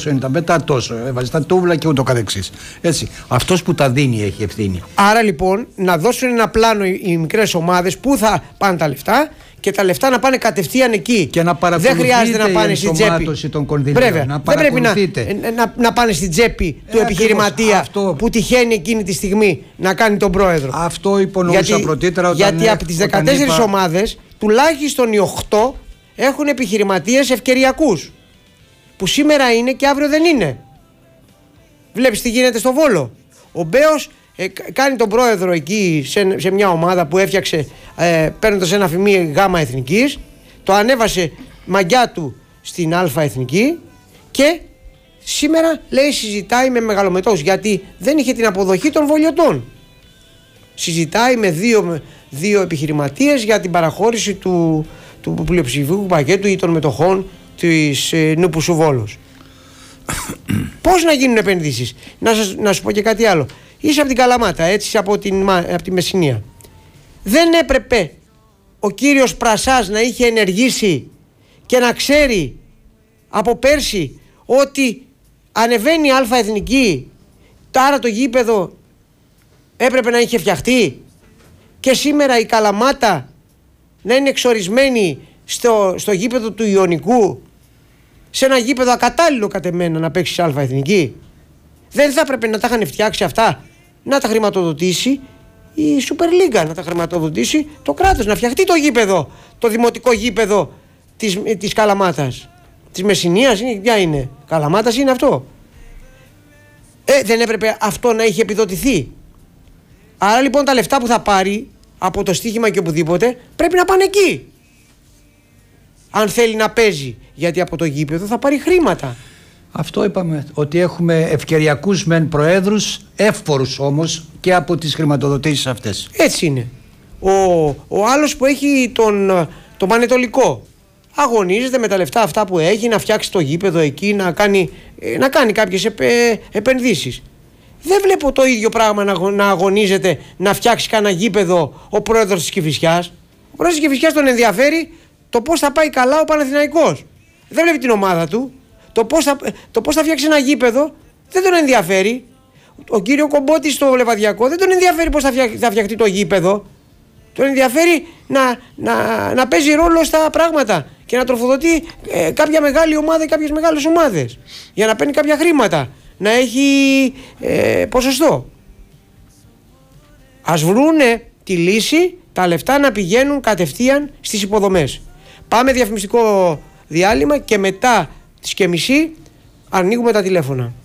τόσο ήταν, μετά τόσο. Έβαζε τα τούβλα και ούτω καθεξής. Έτσι. Αυτός που τα δίνει έχει ευθύνη. Άρα λοιπόν να δώσουν ένα πλάνο οι μικρές ομάδες που θα πάνε τα λεφτά και τα λεφτά να πάνε κατευθείαν εκεί. Και να παρακολουθείτε. Δεν χρειάζεται να πάνε στην τσέπη. Των κονδυλίων. Βέβαια. Δεν πρέπει να πάνε στην τσέπη του επιχειρηματία που τυχαίνει εκείνη τη στιγμή να κάνει τον πρόεδρο. Αυτό υπονοούσα πρωτήτερα. Γιατί από τις 14 ομάδες τουλάχιστον οι 8 έχουν επιχειρηματίες ευκαιριακούς. Που σήμερα είναι και αύριο δεν είναι. Βλέπεις τι γίνεται στο Βόλο. Ο Μπέος κάνει τον πρόεδρο εκεί σε μια ομάδα που έφτιαξε παίρνοντας ένα φημί Γ Εθνικής, το ανέβασε μαγιά του στην Α Εθνική και σήμερα λέει συζητάει με μεγαλομετώχους γιατί δεν είχε την αποδοχή των βολιωτών. Συζητάει με δύο επιχειρηματίες για την παραχώρηση του πλειοψηφικού πακέτου ή των μετοχών της Νούπουσου Βόλος. Πώς να γίνουν επενδύσεις? Να σου πω και κάτι άλλο. Είσαι από την Καλαμάτα, έτσι από τη Μεσσηνία. Δεν έπρεπε ο κύριος Πρασάς να είχε ενεργήσει και να ξέρει από πέρσι ότι ανεβαίνει η Α Εθνική, άρα το γήπεδο έπρεπε να είχε φτιαχτεί και σήμερα η Καλαμάτα να είναι εξορισμένη στο γήπεδο του Ιωνικού, σε ένα γήπεδο ακατάλληλο κατ' εμένα να παίξει Α Εθνική? Δεν θα έπρεπε να τα είχαν φτιάξει αυτά, να τα χρηματοδοτήσει η Super League, να τα χρηματοδοτήσει το κράτος, να φτιαχτεί το γήπεδο, το δημοτικό γήπεδο της Καλαμάτας, της Μεσσηνίας, ποια είναι, Καλαμάτας είναι αυτό. Δεν έπρεπε αυτό να είχε επιδοτηθεί? Άρα λοιπόν τα λεφτά που θα πάρει από το στοίχημα και οπουδήποτε πρέπει να πάνε εκεί, αν θέλει να παίζει, γιατί από το γήπεδο θα πάρει χρήματα. Αυτό είπαμε, ότι έχουμε ευκαιριακούς μεν προέδρους, εύφορους όμως και από τις χρηματοδοτήσεις αυτές. Έτσι είναι. Ο άλλος που έχει τον Πανετολικό αγωνίζεται με τα λεφτά αυτά που έχει να φτιάξει το γήπεδο εκεί, να κάνει κάποιες επενδύσεις. Δεν βλέπω το ίδιο πράγμα να αγωνίζεται να φτιάξει κανένα γήπεδο ο πρόεδρος της Κηφισιάς. Ο πρόεδρος της Κηφισιάς τον ενδιαφέρει το πώς θα πάει καλά ο Παναθηναϊκός. Δεν βλέπει την ομάδα του. Το πώς θα φτιάξει ένα γήπεδο δεν τον ενδιαφέρει. Ο κύριο Κομπότη στο Λεβαδιακό δεν τον ενδιαφέρει πώς θα φτιαχτεί το γήπεδο. Τον ενδιαφέρει να παίζει ρόλο στα πράγματα και να τροφοδοτεί κάποια μεγάλη ομάδα ή κάποιες μεγάλες ομάδες για να παίρνει κάποια χρήματα, να έχει ποσοστό. Ας βρούνε τη λύση, τα λεφτά να πηγαίνουν κατευθείαν στις υποδομές. Πάμε διαφημιστικό διάλειμμα και μετά τις και μισή ανοίγουμε τα τηλέφωνα.